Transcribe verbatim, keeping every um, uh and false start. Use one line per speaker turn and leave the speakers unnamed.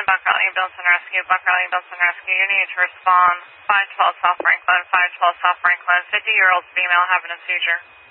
Buck Riley Benson Rescue, Buck Riley Benson Rescue. You need to respond. five twelve South Franklin, five twelve South Franklin. fifty-year-old female having a seizure.